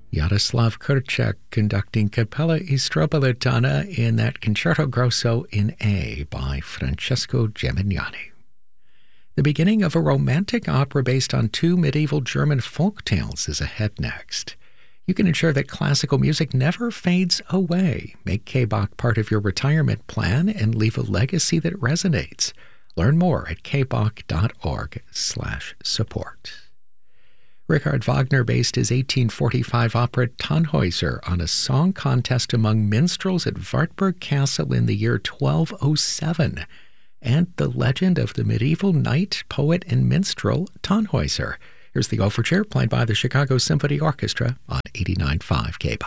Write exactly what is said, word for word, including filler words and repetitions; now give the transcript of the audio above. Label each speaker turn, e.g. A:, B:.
A: Yaroslav Kurchak conducting Capella Istropolitana in that Concerto Grosso in A by Francesco Gemignani. The beginning of a romantic opera based on two medieval German folk tales is ahead next. You can ensure that classical music never fades away. Make K-Bach part of your retirement plan and leave a legacy that resonates. Learn more at kbach.org slash support. Richard Wagner based his eighteen forty-five opera Tannhäuser on a song contest among minstrels at Wartburg Castle in the year twelve oh seven, and the legend of the medieval knight, poet, and minstrel Tannhäuser. Here's the overture played by the Chicago Symphony Orchestra on eighty-nine point five K B O.